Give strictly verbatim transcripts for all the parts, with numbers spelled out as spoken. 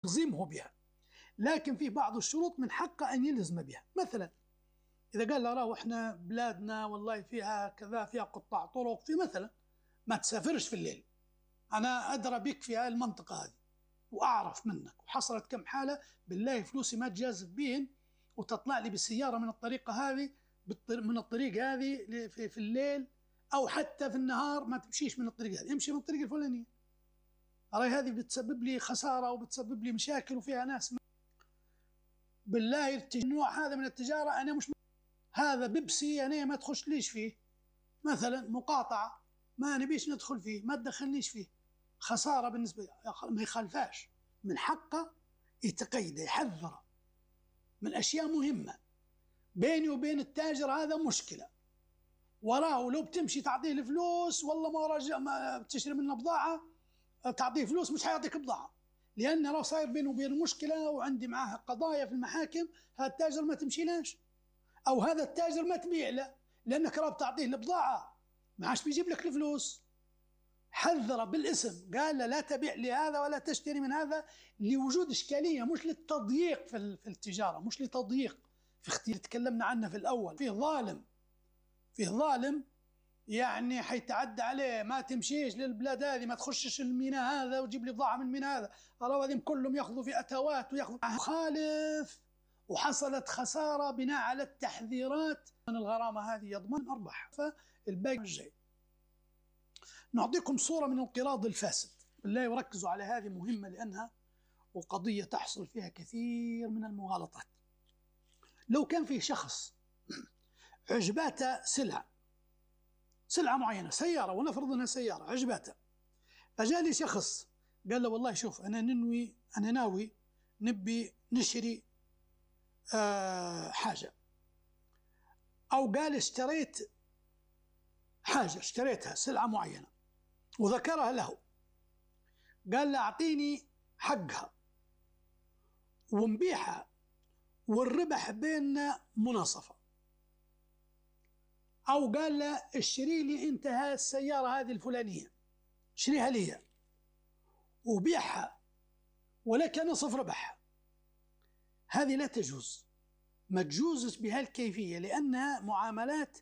يلزمه بها، لكن في بعض الشروط من حقه أن يلزم بها. مثلا إذا قال له راهو إحنا بلادنا والله فيها كذا، فيها قطاع طرق، في مثلا ما تسافرش في الليل، أنا أدرى بك في هذه المنطقة هذه وأعرف منك، وحصلت كم حالة بالله فلوسي ما تجازف بين وتطلع لي بالسيارة من الطريقة هذه من الطريق هذه في الليل، أو حتى في النهار ما تمشيش من الطريق هذه، امشي من الطريق الفلانية، أراي هذه بتسبب لي خسارة وبتسبب لي مشاكل وفيها ناس. بالله النوع هذا من التجارة أنا مش م... هذا بيبسي أنا ما تخش ليش فيه، مثلا مقاطعة ما نبيش ندخل فيه، ما تدخلنيش فيه، خسارة بالنسبة لي، ما يخالفاش، من حقه يتقيد يحذر من أشياء مهمة. بيني وبين التاجر هذا مشكلة، وراه لو بتمشي تعطيه الفلوس والله ما رجع ما بتشتري منه بضاعة تعطيه فلوس مش حيعطيك بضاعة، لأن راه صاير بينه وبين مشكلة وعندي معاه قضايا في المحاكم، هذا التاجر ما تمشيلاش، أو هذا التاجر ما تبيع له لأنك راه بتعطيه البضاعة ما عادش بيجيب لك الفلوس. حذر بالاسم، قال لا, لا تبيع لي هذا ولا تشتري من هذا، لوجود إشكالية مش للتضييق في, في التجارة، مش لتضييق في اختيار تكلمنا عنه في الأول. في ظالم في ظالم يعني حيتعدى عليه، ما تمشيش للبلاد هذه، ما تخشش الميناء هذا وتجيب لي بضاعة من الميناء هذا، أراهم كلهم يأخذوا في أتوات ويأخذوا خالف، وحصلت خسارة بناء على التحذيرات من الغرامة هذه يضمن أرباح، فالباقي الجاي. نعطيكم صورة من القراض الفاسد، بالله وركزوا على هذه مهمة لأنها وقضية تحصل فيها كثير من المغالطات. لو كان في شخص عجباته سلعة سلعة معينة، سيارة ونفرض أنها سيارة عجباته، فجاء لي شخص قال له والله شوف أنا ننوي أنا ناوي نبي نشري آه حاجة، أو قال اشتريت حاجة اشتريتها سلعة معينة وذكرها له، قال له أعطيني حقها ونبيعها والربح بيننا مناصفة، أو قال له اشتري لي أنت السيارة هذه الفلانية اشتريها لي وبيعها ولك نصف ربحها، هذه لا تجوز، ما تجوزش بهالكيفية، لأنها معاملات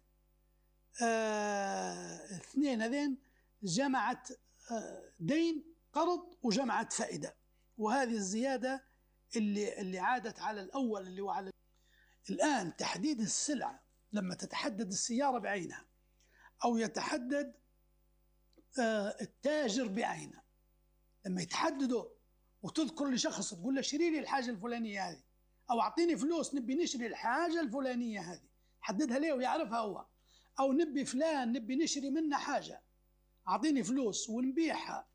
آه اثنين هذين جمعت آه دين قرض وجمعت فائدة، وهذه الزيادة اللي, اللي عادت على الأول اللي هو على الآن. تحديد السلعة لما تتحدد السيارة بعينها أو يتحدد آه التاجر بعينه، لما يتحددوا وتذكر لشخص تقول له اشتري لي الحاجة الفلانية هذه، أو أعطيني فلوس نبي نشري الحاجة الفلانية هذه، حددها ليه ويعرفها هو، أو نبي فلان نبي نشري منه حاجة أعطيني فلوس ونبيعها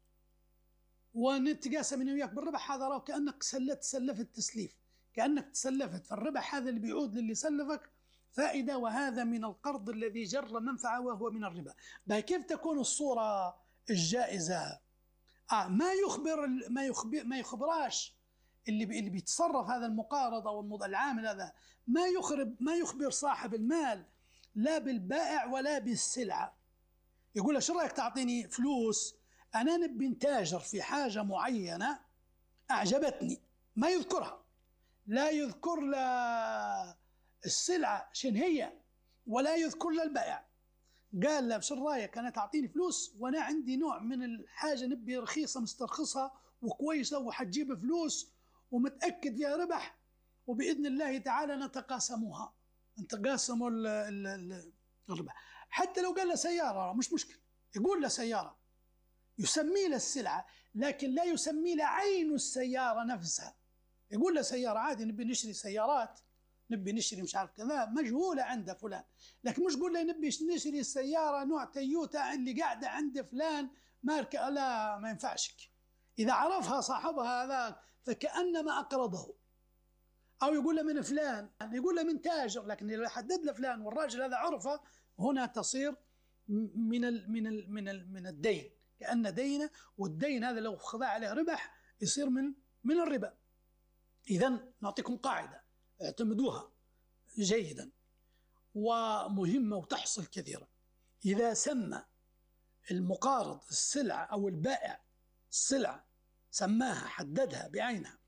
ونتقاسم أنا وياك بالربح، هذا راه كأنك سلت سلفت تسليف، كأنك تسلفت، فالربح هذا اللي بيعود للي سلفك فائدة، وهذا من القرض الذي جر منفعة وهو من الربا. كيف تكون الصورة الجائزة؟ آه ما يخبر ما يخبر ما يخبراش اللي اللي بيتصرف هذا المقارض أو العامل هذا، ما يخرب ما يخبر صاحب المال لا بالبائع ولا بالسلعة، يقول له شو رأيك تعطيني فلوس أنا نبي نتاجر في حاجة معينة أعجبتني، ما يذكرها، لا يذكر لا السلعة شن هي ولا يذكر لا البائع، قال له شو رأيك أنا تعطيني فلوس وأنا عندي نوع من الحاجة نبي رخيصة مسترخصها وكويسة وحتجيب فلوس ومتأكد فيها ربح، وبإذن الله تعالى نتقاسموها نتقاسموا الربح. حتى لو قال له سيارة مش مشكلة، يقول له سيارة يسمي له السلعة، لكن لا يسمي له عين السيارة نفسها، يقول له سيارة عادي نبي نشتري سيارات نبي نشتري مش عارف كذا مجهولة عند فلان، لكن مش قول له نبي نشتري السيارة نوع تويوتا اللي قاعدة عند فلان ماركة، لا ما ينفعش. إذا عرفها صاحبها هذا فكأنما أقرضه، أو يقول له من فلان يقول له من تاجر، لكن إذا حدد له فلان والراجل هذا عرفه هنا تصير من ال من ال من ال من الدين، كأن دينه، والدين هذا لو خضع عليه ربح يصير من من الربا. إذن نعطيكم قاعدة اعتمدوها جيدا ومهمة وتحصل كثيرا، إذا سمى المقارض السلعة أو البائع السلعة سماها حددها بعينها